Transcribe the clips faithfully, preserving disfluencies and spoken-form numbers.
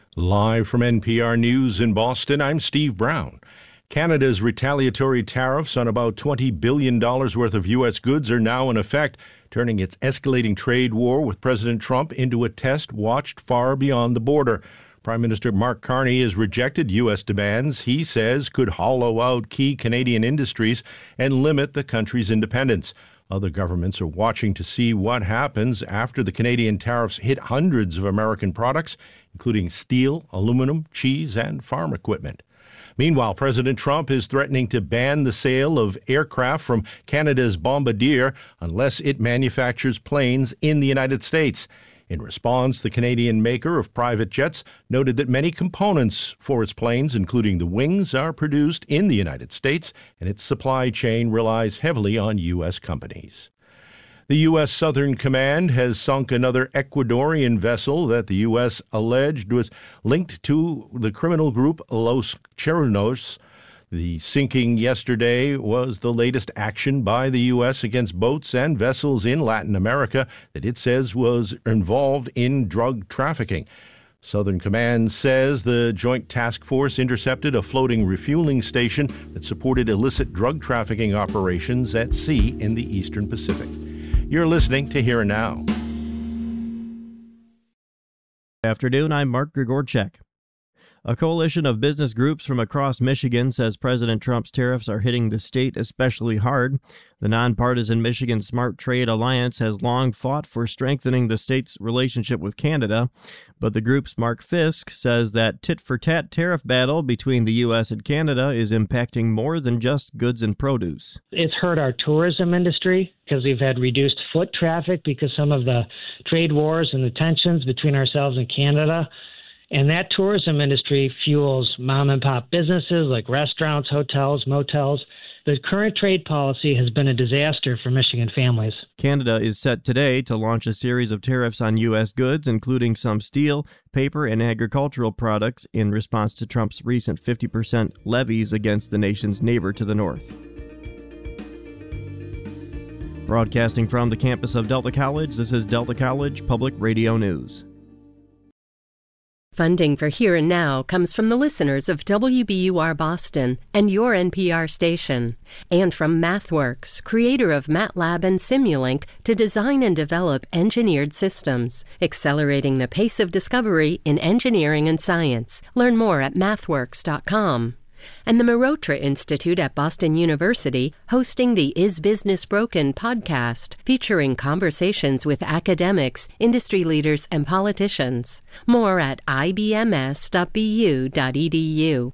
Live from N P R News in Boston, I'm Steve Brown. Canada's retaliatory tariffs on about twenty billion dollars worth of U S goods are now in effect, turning its escalating trade war with President Trump into a test watched far beyond the border. Prime Minister Mark Carney has rejected U S demands he says could hollow out key Canadian industries and limit the country's independence. Other governments are watching to see what happens after the Canadian tariffs hit hundreds of American products, including steel, aluminum, cheese, and farm equipment. Meanwhile, President Trump is threatening to ban the sale of aircraft from Canada's Bombardier unless it manufactures planes in the United States. In response, the Canadian maker of private jets noted that many components for its planes, including the wings, are produced in the United States, and its supply chain relies heavily on U S companies. The U S Southern Command has sunk another Ecuadorian vessel that the U S alleged was linked to the criminal group Los Cheranos. The sinking yesterday was the latest action by the U S against boats and vessels in Latin America that it says was involved in drug trafficking. Southern Command says the Joint Task Force intercepted a floating refueling station that supported illicit drug trafficking operations at sea in the Eastern Pacific. You're listening to Here and Now. Good afternoon, I'm Mark Grigorchek. A coalition of business groups from across Michigan says President Trump's tariffs are hitting the state especially hard. The nonpartisan Michigan Smart Trade Alliance has long fought for strengthening the state's relationship with Canada, but the group's Mark Fisk says that tit-for-tat tariff battle between the U S and Canada is impacting more than just goods and produce. It's hurt our tourism industry because we've had reduced foot traffic because some of the trade wars and the tensions between ourselves and Canada. And that tourism industry fuels mom and pop businesses like restaurants, hotels, motels. The current trade policy has been a disaster for Michigan families. Canada is set today to launch a series of tariffs on U S goods, including some steel, paper, and agricultural products in response to Trump's recent fifty percent levies against the nation's neighbor to the north. Broadcasting from the campus of Delta College, this is Delta College Public Radio News. Funding for Here and Now comes from the listeners of W B U R Boston and your N P R station, and from MathWorks, creator of MATLAB and Simulink, to design and develop engineered systems, accelerating the pace of discovery in engineering and science. Learn more at mathworks dot com. And the Marotra Institute at Boston University, hosting the Is Business Broken podcast, featuring conversations with academics, industry leaders, and politicians. More at I B M S dot B U dot E D U.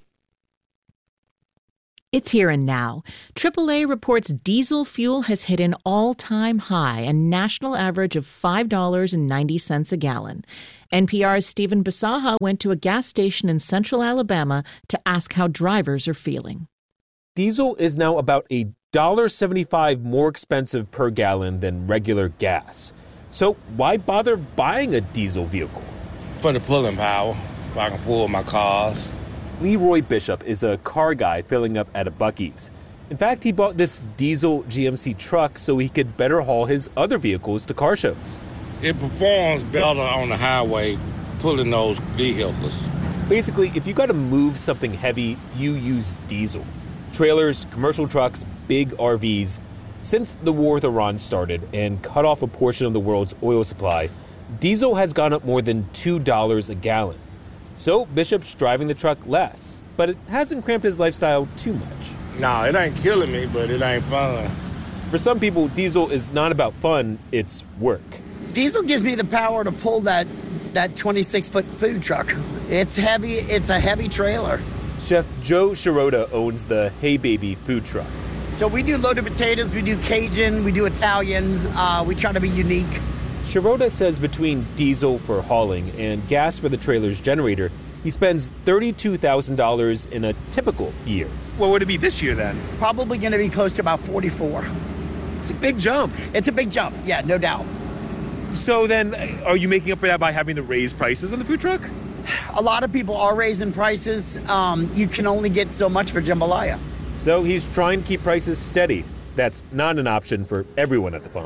It's Here and Now. triple A reports diesel fuel has hit an all-time high, a national average of five dollars and ninety cents a gallon. N P R's Stephen Basaha went to a gas station in central Alabama to ask how drivers are feeling. Diesel is now about one dollar seventy-five more expensive per gallon than regular gas. So why bother buying a diesel vehicle? For the pulling power, so I can pull my cars. Leroy Bishop is a car guy filling up at a Buc-ee's. In fact, he bought this diesel G M C truck so he could better haul his other vehicles to car shows. It performs better on the highway pulling those vehicles. Basically, if you got to move something heavy, you use diesel. Trailers, commercial trucks, big R Vs. Since the war with Iran started and cut off a portion of the world's oil supply, diesel has gone up more than two dollars a gallon. So Bishop's driving the truck less, but it hasn't cramped his lifestyle too much. No, it ain't killing me, but it ain't fun. For some people, diesel is not about fun, it's work. Diesel gives me the power to pull that that twenty-six foot food truck. It's heavy, it's a heavy trailer. Chef Joe Shirota owns the Hey Baby food truck. So we do loaded potatoes, we do Cajun, we do Italian, uh, we try to be unique. Shirota says between diesel for hauling and gas for the trailer's generator, he spends thirty-two thousand dollars in a typical year. What would it be this year then? Probably going to be close to about forty-four. It's a big jump. It's a big jump, yeah, no doubt. So then, are you making up for that by having to raise prices on the food truck? A lot of people are raising prices. Um, you can only get so much for jambalaya. So he's trying to keep prices steady. That's not an option for everyone at the pump.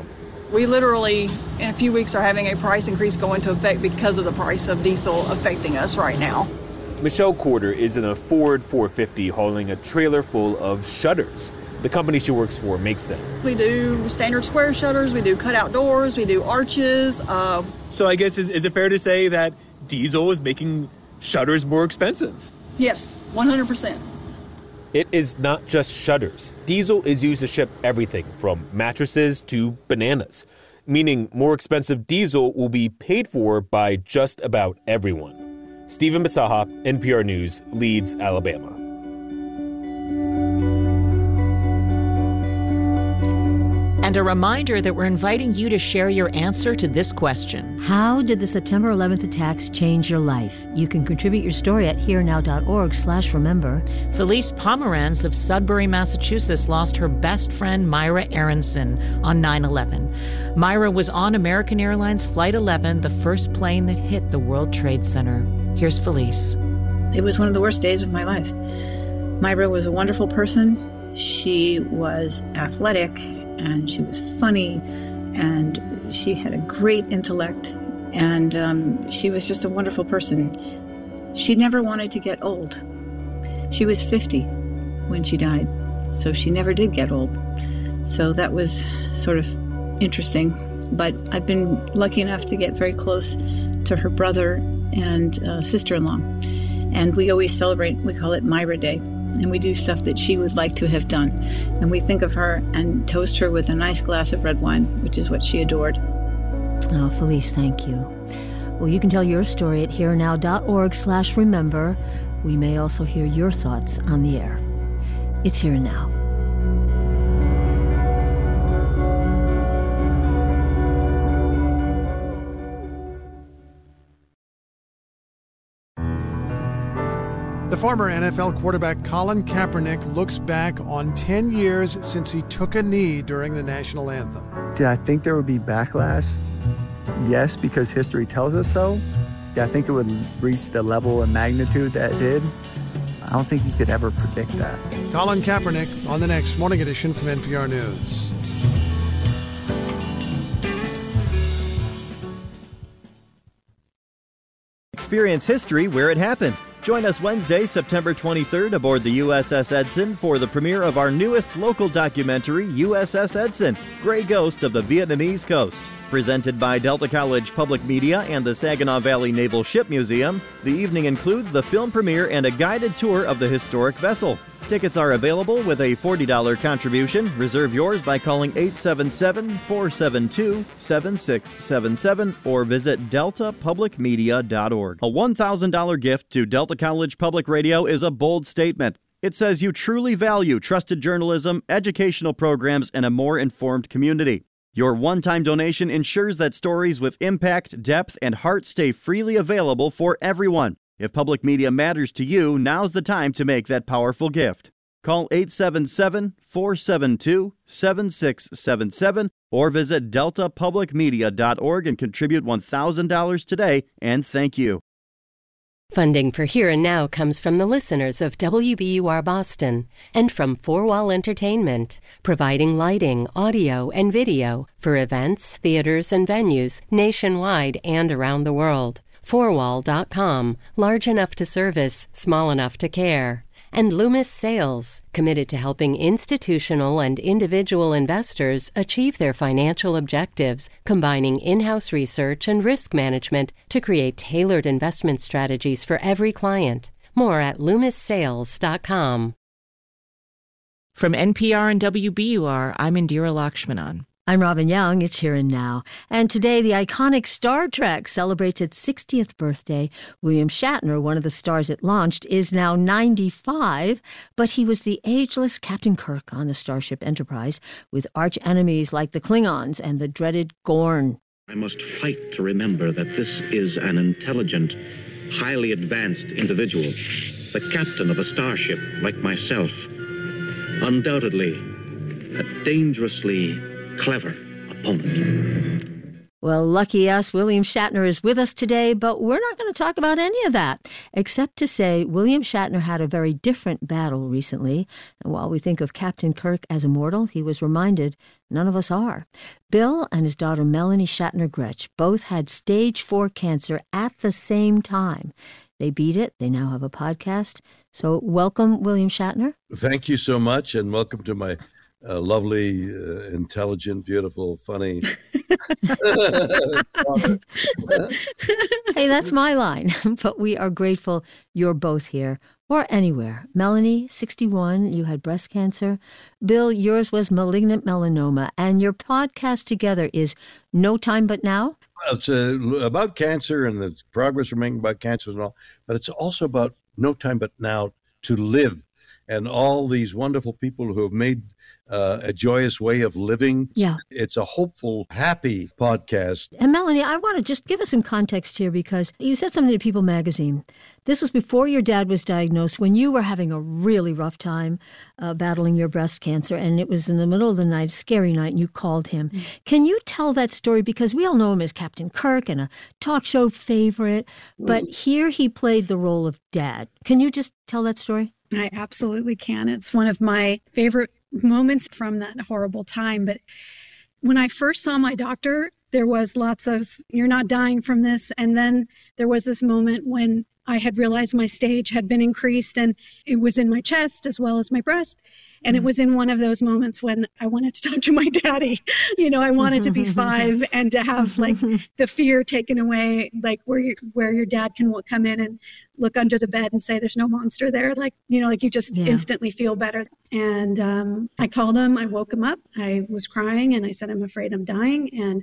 We literally, in a few weeks, are having a price increase go into effect because of the price of diesel affecting us right now. Michelle Corder is in a Ford four fifty hauling a trailer full of shutters. The company she works for makes them. We do standard square shutters, we do cutout doors, we do arches. Uh, so I guess, is, is it fair to say that diesel is making shutters more expensive? Yes, one hundred percent. It is not just shutters. Diesel is used to ship everything from mattresses to bananas, meaning more expensive diesel will be paid for by just about everyone. Stephen Bisaha, N P R News, Leeds, Alabama. And a reminder that we're inviting you to share your answer to this question. How did the September eleventh attacks change your life? You can contribute your story at herenow.org slash remember. Felice Pomeranz of Sudbury, Massachusetts, lost her best friend Myra Aronson on nine eleven. Myra was on American Airlines Flight eleven, the first plane that hit the World Trade Center. Here's Felice. It was one of the worst days of my life. Myra was a wonderful person. She was athletic, and she was funny, and she had a great intellect, and um, she was just a wonderful person. She never wanted to get old. She was fifty when she died, so she never did get old. So that was sort of interesting. But I've been lucky enough to get very close to her brother and uh, sister-in-law, and we always celebrate, we call it Myra Day. And we do stuff that she would like to have done. And we think of her and toast her with a nice glass of red wine, which is what she adored. Oh, Felice, thank you. Well, you can tell your story at herenow.org slash remember. We may also hear your thoughts on the air. It's Here and Now. The former N F L quarterback Colin Kaepernick looks back on ten years since he took a knee during the national anthem. Did I think there would be backlash? Yes, because history tells us so. Did I think it would reach the level and magnitude that it did? I don't think you could ever predict that. Colin Kaepernick on the next Morning Edition from N P R News. Experience history where it happened. Join us Wednesday, September twenty-third, aboard the U S S Edson for the premiere of our newest local documentary, U S S Edson, Grey Ghost of the Vietnamese Coast. Presented by Delta College Public Media and the Saginaw Valley Naval Ship Museum, the evening includes the film premiere and a guided tour of the historic vessel. Tickets are available with a forty dollars contribution. Reserve yours by calling eight seven seven, four seven two, seven six seven seven or visit delta public media dot org. A one thousand dollars gift to Delta College Public Radio is a bold statement. It says you truly value trusted journalism, educational programs, and a more informed community. Your one-time donation ensures that stories with impact, depth, and heart stay freely available for everyone. If public media matters to you, now's the time to make that powerful gift. Call eight seven seven, four seven two, seven six seven seven or visit delta public media dot org and contribute one thousand dollars today, and thank you. Funding for Here and Now comes from the listeners of W B U R Boston and from Four Wall Entertainment, providing lighting, audio, and video for events, theaters, and venues nationwide and around the world. four wall dot com, large enough to service, small enough to care. And Loomis Sales, committed to helping institutional and individual investors achieve their financial objectives, combining in-house research and risk management to create tailored investment strategies for every client. More at loomis sales dot com. From N P R and W B U R, I'm Indira Lakshmanan. I'm Robin Young. It's Here and Now. And today, the iconic Star Trek celebrates its sixtieth birthday. William Shatner, one of the stars it launched, is now ninety-five, but he was the ageless Captain Kirk on the Starship Enterprise, with arch enemies like the Klingons and the dreaded Gorn. I must fight to remember that this is an intelligent, highly advanced individual, the captain of a starship like myself. Undoubtedly, a dangerously clever opponent. Well, lucky us, William Shatner is with us today, but we're not going to talk about any of that, except to say William Shatner had a very different battle recently. And while we think of Captain Kirk as immortal, he was reminded none of us are. Bill and his daughter Melanie Shatner-Gretsch both had stage four cancer at the same time. They beat it. They now have a podcast. So welcome, William Shatner. Thank you so much, and welcome to my uh, lovely, uh, intelligent, beautiful, funny... Hey, that's my line. But we are grateful you're both here, or anywhere. Melanie, sixty-one, you had breast cancer. Bill, yours was malignant melanoma, and your podcast together is No Time But Now? Well, it's uh, about cancer and the progress we're making about cancer and all, but it's also about no time but now to live. And all these wonderful people who have made uh, a joyous way of living. Yeah. It's a hopeful, happy podcast. And Melanie, I want to just give us some context here because you said something to People magazine. This was before your dad was diagnosed, when you were having a really rough time uh, battling your breast cancer. And it was in the middle of the night, a scary night, and you called him. Mm-hmm. Can you tell that story? Because we all know him as Captain Kirk and a talk show favorite. But mm-hmm. here he played the role of dad. Can you just tell that story? I absolutely can. It's one of my favorite moments from that horrible time. But when I first saw my doctor, there was lots of, you're not dying from this. And then there was this moment when I had realized my stage had been increased, and it was in my chest as well as my breast. And mm-hmm. it was in one of those moments when I wanted to talk to my daddy. You know, I wanted to be five and to have like the fear taken away, like where you, where your dad can come in and look under the bed and say, there's no monster there. Like, you know, like you just yeah. instantly feel better. And um, I called him, I woke him up, I was crying, and I said, I'm afraid I'm dying. And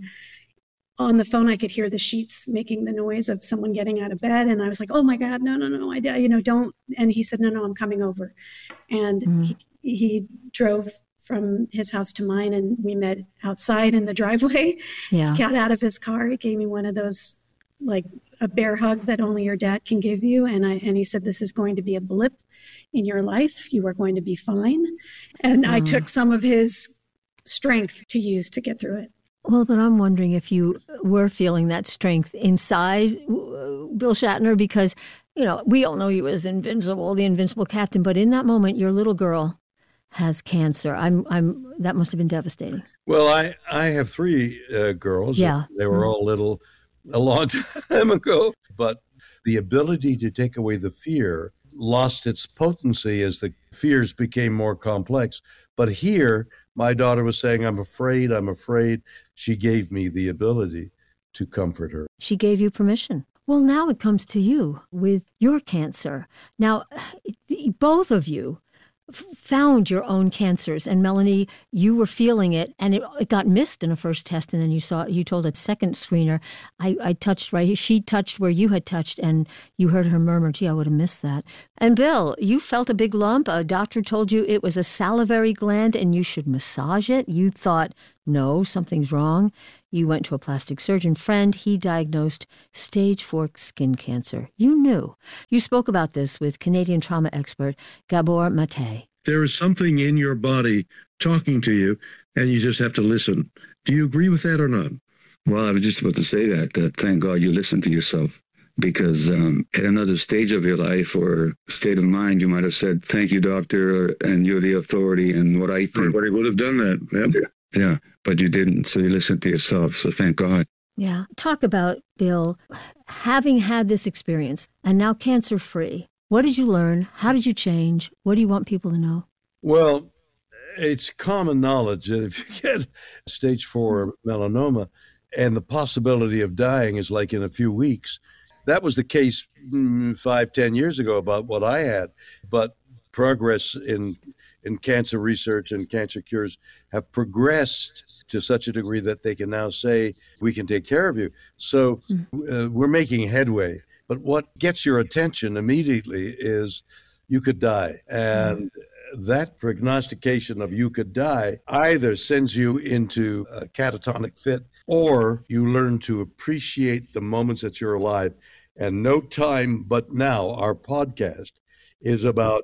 on the phone, I could hear the sheets making the noise of someone getting out of bed. And I was like, oh my God, no, no, no, I, you know, don't. And he said, no, no, I'm coming over. And mm. he, he drove from his house to mine, and we met outside in the driveway. Yeah. He got out of his car. He gave me one of those, like a bear hug that only your dad can give you. And I, and he said, this is going to be a blip in your life. You are going to be fine. And mm. I took some of his strength to use to get through it. Well, but I'm wondering if you were feeling that strength inside Bill Shatner, because, you know, we all know you as invincible, the invincible captain, but in that moment, your little girl has cancer. I'm, I'm, that must have been devastating. Well, I, I have three uh, girls. Yeah. They were mm-hmm. all little a long time ago, but the ability to take away the fear lost its potency as the fears became more complex. But here, my daughter was saying, I'm afraid, I'm afraid. She gave me the ability to comfort her. She gave you permission. Well, now it comes to you with your cancer. Now, both of you found your own cancers, and Melanie, you were feeling it, and it, it got missed in a first test, and then you saw you told a second screener, I, I touched right, she touched where you had touched, and you heard her murmur, gee, I would have missed that. And Bill, you felt a big lump. A doctor told you it was a salivary gland and you should massage it. You thought, no, something's wrong. You went to a plastic surgeon friend. He diagnosed stage four skin cancer. You knew. You spoke about this with Canadian trauma expert Gabor Mate. There is something in your body talking to you, and you just have to listen. Do you agree with that or not? Well, I was just about to say that, that thank God you listen to yourself. Because um, at another stage of your life or state of mind, you might have said, thank you, doctor, and you're the authority and what I think. Everybody would have done that. Yeah. Yeah, but you didn't, so you listened to yourself, so thank God. Yeah. Talk about, Bill, having had this experience and now cancer-free. What did you learn? How did you change? What do you want people to know? Well, it's common knowledge that if you get stage four melanoma and the possibility of dying is like in a few weeks. That was the case mm, five, ten years ago about what I had. But progress in in cancer research and cancer cures have progressed to such a degree that they can now say, we can take care of you. So uh, we're making headway. But what gets your attention immediately is you could die. And that prognostication of you could die either sends you into a catatonic fit or you learn to appreciate the moments that you're alive. And No Time But Now, our podcast, is about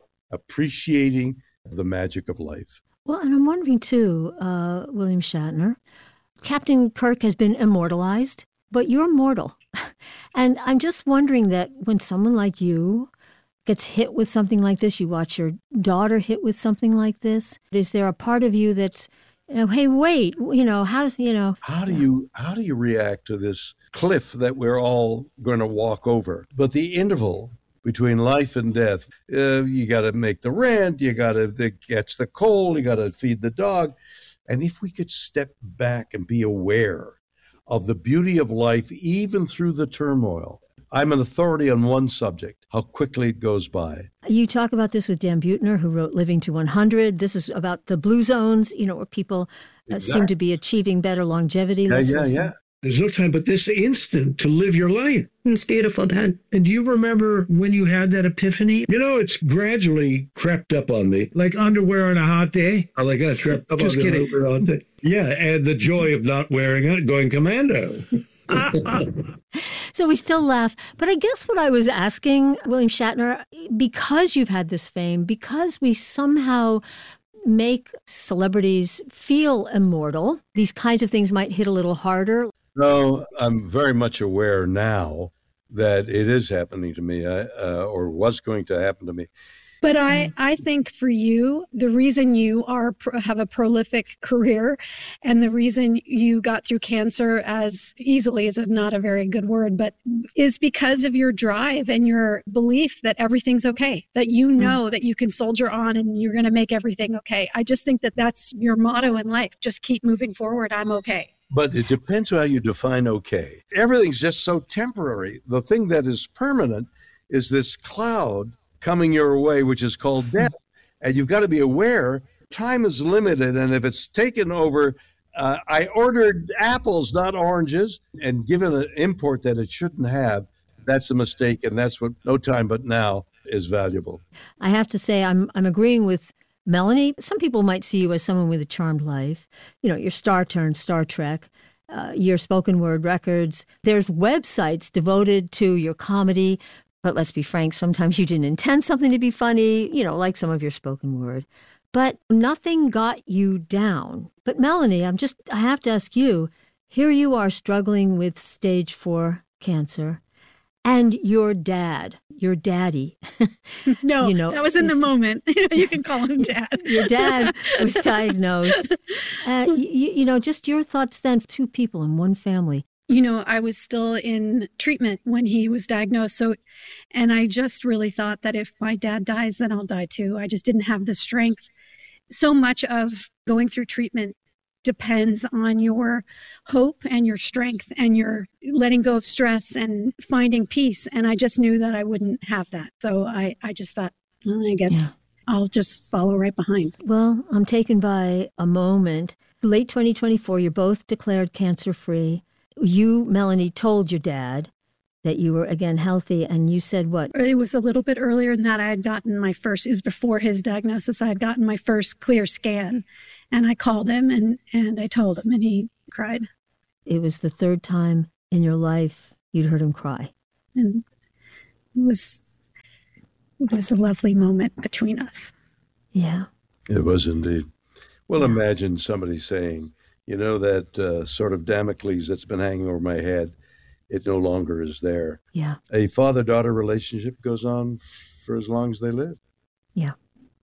appreciating the magic of life. Well, and I'm wondering too, uh, William Shatner, Captain Kirk has been immortalized, but you're mortal. And I'm just wondering that when someone like you gets hit with something like this, you watch your daughter hit with something like this, is there a part of you that's, you know, hey, wait, you know, how does, you know. How do you, how do you react to this cliff that we're all going to walk over? But the interval between life and death, uh, you got to make the rent, you got to catch the cold, you got to feed the dog. And if we could step back and be aware of the beauty of life, even through the turmoil. I'm an authority on one subject, how quickly it goes by. You talk about this with Dan Buettner, who wrote Living to one hundred. This is about the blue zones, you know, where people uh, exactly. seem to be achieving better longevity. Yeah, Let's yeah, listen. yeah. There's no time but this instant to live your life. It's beautiful, Dad. And do you remember when you had that epiphany? You know, it's gradually crept up on me. Like underwear on a hot day. I like that. Crept up Just on kidding. Me on day. Yeah, and the joy of not wearing it, going commando. So we still laugh. But I guess what I was asking, William Shatner, because you've had this fame, because we somehow make celebrities feel immortal, these kinds of things might hit a little harder. No, I'm very much aware now that it is happening to me, uh, uh, or was going to happen to me. But I, I think for you, the reason you are have a prolific career and the reason you got through cancer as easily is not a very good word, but is because of your drive and your belief that everything's okay, that you know mm. that you can soldier on and you're going to make everything okay. I just think that that's your motto in life. Just keep moving forward. I'm okay. But it depends how you define okay. Everything's just so temporary. The thing that is permanent is this cloud coming your way, which is called death. And you've got to be aware time is limited. And if it's taken over, uh, I ordered apples, not oranges, and given an import that it shouldn't have, that's a mistake. And that's what No Time But Now is valuable. I have to say, I'm I'm agreeing with Melanie. Some people might see you as someone with a charmed life. You know, your star turned Star Trek, uh, your spoken word records. There's websites devoted to your comedy. But let's be frank, sometimes you didn't intend something to be funny, you know, like some of your spoken word. But nothing got you down. But Melanie, I'm just, I have to ask you, here you are struggling with stage four cancer, and your dad, your daddy. No, you know, that was in the moment. You can call him Dad. Your dad was diagnosed. Uh, you, you know, just your thoughts then, two people in one family. You know, I was still in treatment when he was diagnosed. So, and I just really thought that if my dad dies, then I'll die too. I just didn't have the strength. So much of going through treatment depends on your hope and your strength and your letting go of stress and finding peace. And I just knew that I wouldn't have that. So I, I just thought, well, I guess yeah. I'll just follow right behind. Well, I'm taken by a moment. Late twenty twenty-four, you're both declared cancer-free. You, Melanie, told your dad that you were, again, healthy, and you said what? It was a little bit earlier than that. I had gotten my first, it was before his diagnosis, I had gotten my first clear scan, and I called him, and, and I told him, and he cried. It was the third time in your life you'd heard him cry. And it was, it was a lovely moment between us. Yeah. It was indeed. Well, yeah. Imagine somebody saying, you know, that uh, sort of Damocles that's been hanging over my head, it no longer is there. Yeah. A father-daughter relationship goes on for as long as they live. Yeah.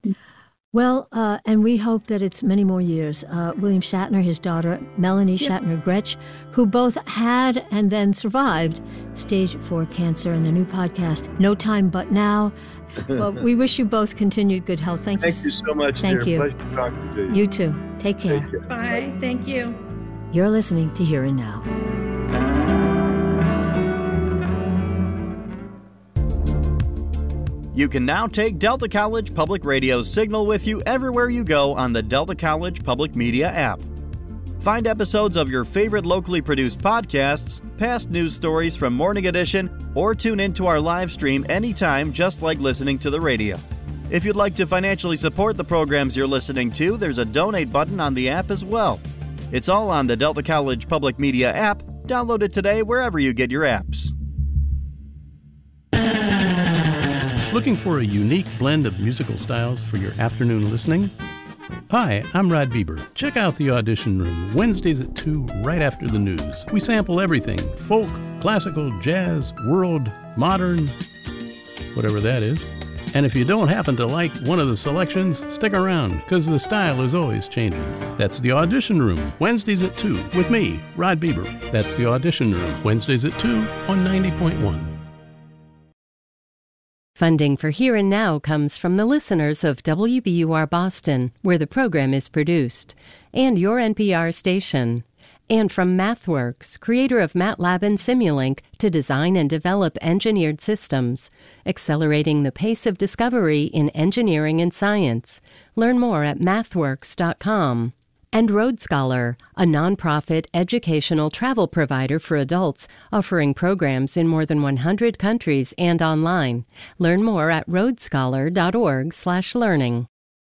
Well, uh, and we hope that it's many more years. Uh, William Shatner, his daughter, Melanie yeah. Shatner-Gretsch, who both had and then survived stage four cancer, and their new podcast, No Time But Now. Well, we wish you both continued good health. Thank, Thank you. Thank you so much. Thank dear. you. Pleasure talking to you. You too. Take care. Take care. Bye. Thank you. You're listening to Here and Now. You can now take Delta College Public Radio's signal with you everywhere you go on the Delta College Public Media app. Find episodes of your favorite locally produced podcasts, past news stories from Morning Edition, or tune into our live stream anytime, just like listening to the radio. If you'd like to financially support the programs you're listening to, there's a donate button on the app as well. It's all on the Delta College Public Media app. Download it today wherever you get your apps. Looking for a unique blend of musical styles for your afternoon listening? Hi, I'm Rod Bieber. Check out The Audition Room, Wednesdays at two, right after the news. We sample everything, folk, classical, jazz, world, modern, whatever that is. And if you don't happen to like one of the selections, stick around, because the style is always changing. That's The Audition Room, Wednesdays at two, with me, Rod Bieber. That's The Audition Room, Wednesdays at two on ninety point one. Funding for Here and Now comes from the listeners of W B U R Boston, where the program is produced, and your N P R station. And from MathWorks, creator of MATLAB and Simulink, to design and develop engineered systems, accelerating the pace of discovery in engineering and science. Learn more at mathworks dot com. And Road Scholar, a nonprofit educational travel provider for adults, offering programs in more than one hundred countries and online. Learn more at road scholar dot org slash learning.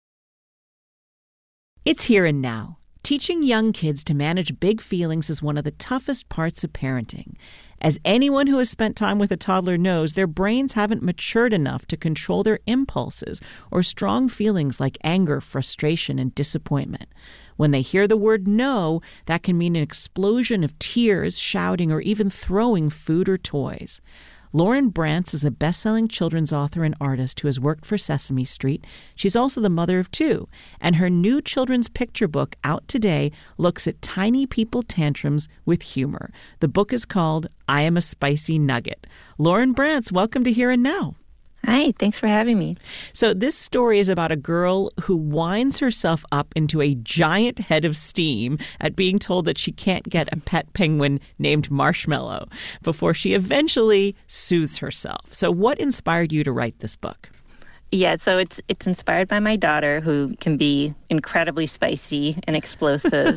It's Here and Now. Teaching young kids to manage big feelings is one of the toughest parts of parenting. As anyone who has spent time with a toddler knows, their brains haven't matured enough to control their impulses or strong feelings like anger, frustration, and disappointment. When they hear the word no, that can mean an explosion of tears, shouting, or even throwing food or toys. Lauren Brantz is a best-selling children's author and artist who has worked for Sesame Street. She's also the mother of two, and her new children's picture book, out today, looks at tiny people tantrums with humor. The book is called I Am a Spicy Nugget. Lauren Brantz, welcome to Here and Now. Hi, thanks for having me. So this story is about a girl who winds herself up into a giant head of steam at being told that she can't get a pet penguin named Marshmallow before she eventually soothes herself. So what inspired you to write this book? Yeah, so it's it's inspired by my daughter, who can be incredibly spicy and explosive.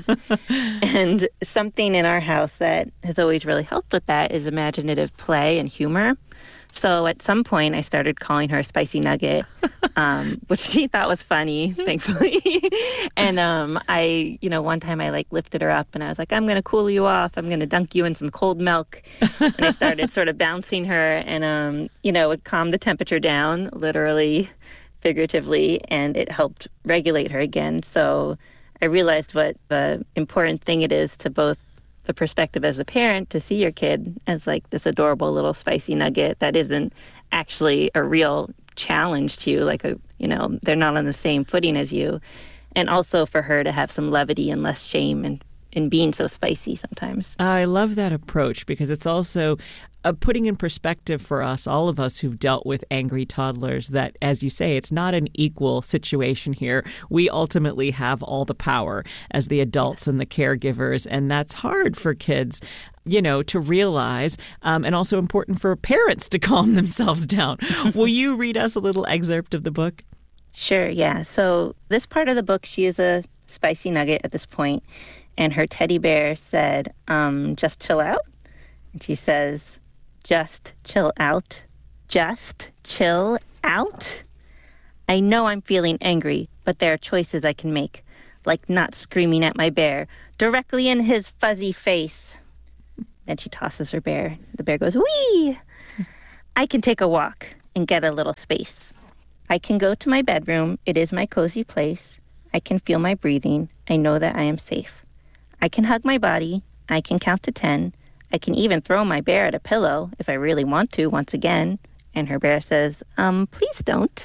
And something in our house that has always really helped with that is imaginative play and humor. So at some point, I started calling her Spicy Nugget, um, which she thought was funny, thankfully. And um, I, you know, one time I like lifted her up and I was like, I'm going to cool you off. I'm going to dunk you in some cold milk. And I started sort of bouncing her and, um, you know, it calmed the temperature down, literally, figuratively, and it helped regulate her again. So I realized what the important thing it is to both the perspective as a parent to see your kid as like this adorable little spicy nugget that isn't actually a real challenge to you, like a, you know, they're not on the same footing as you. And also for her to have some levity and less shame in, in being so spicy sometimes. I love that approach because it's also uh, putting in perspective for us, all of us who've dealt with angry toddlers, that, as you say, it's not an equal situation here. We ultimately have all the power as the adults and the caregivers, and that's hard for kids, you know, to realize, um, and also important for parents to calm themselves down. Will you read us a little excerpt of the book? Sure, yeah. So this part of the book, she is a spicy nugget at this point, and her teddy bear said, um, just chill out. And she says, just chill out. Just chill out. I know I'm feeling angry, but there are choices I can make, like not screaming at my bear directly in his fuzzy face. Then she tosses her bear. The bear goes, wee! I can take a walk and get a little space. I can go to my bedroom. It is my cozy place. I can feel my breathing. I know that I am safe. I can hug my body. I can count to ten. I can even throw my bear at a pillow if I really want to once again. And her bear says, um, please don't.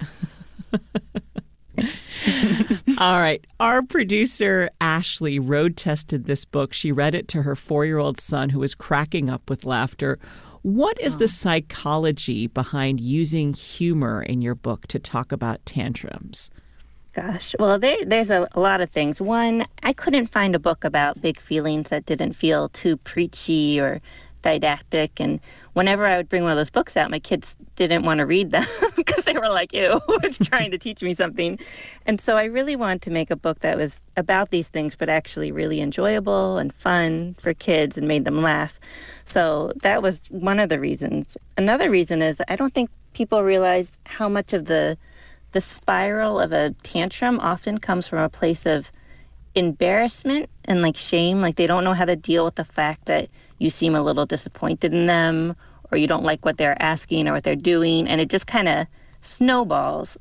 All right. Our producer, Ashley, road tested this book. She read it to her four-year-old son who was cracking up with laughter. What is the psychology behind using humor in your book to talk about tantrums? Gosh, well, there, there's a, a lot of things. One, I couldn't find a book about big feelings that didn't feel too preachy or didactic. And whenever I would bring one of those books out, my kids didn't want to read them because they were like, ew, it's trying to teach me something. And so I really wanted to make a book that was about these things, but actually really enjoyable and fun for kids and made them laugh. So that was one of the reasons. Another reason is I don't think people realize how much of the the spiral of a tantrum often comes from a place of embarrassment and like shame. Like they don't know how to deal with the fact that you seem a little disappointed in them or you don't like what they're asking or what they're doing. And it just kind of snowballs.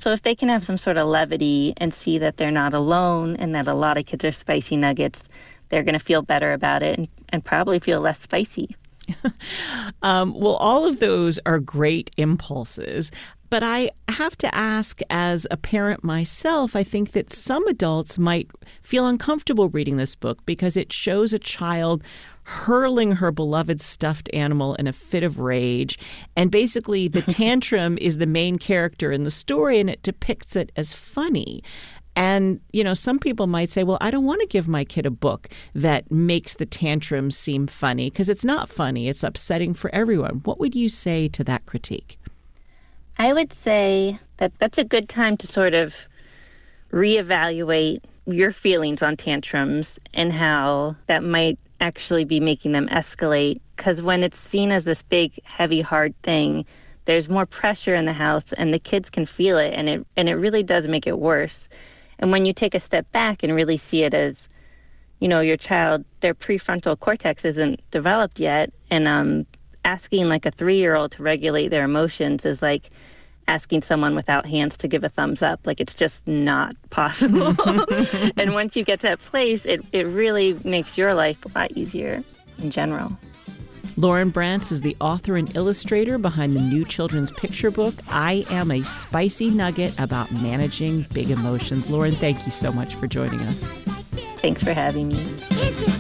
So if they can have some sort of levity and see that they're not alone and that a lot of kids are spicy nuggets, they're going to feel better about it and, and probably feel less spicy. um, well, all of those are great impulses. But I have to ask, as a parent myself, I think that some adults might feel uncomfortable reading this book because it shows a child hurling her beloved stuffed animal in a fit of rage. And basically, the tantrum is the main character in the story, and it depicts it as funny. And, you know, some people might say, well, I don't want to give my kid a book that makes the tantrum seem funny, because it's not funny. It's upsetting for everyone. What would you say to that critique? I would say that that's a good time to sort of reevaluate your feelings on tantrums and how that might actually be making them escalate. Because when it's seen as this big, heavy, hard thing, there's more pressure in the house and the kids can feel it, and it and it really does make it worse. And when you take a step back and really see it as, you know, your child, their prefrontal cortex isn't developed yet, and um, asking like a three-year-old to regulate their emotions is like asking someone without hands to give a thumbs up. Like, it's just not possible. And once you get to that place, it, it really makes your life a lot easier in general. Lauren Brantz is the author and illustrator behind the new children's picture book, I Am a Spicy Nugget, about managing big emotions. Lauren, thank you so much for joining us. Thanks for having me.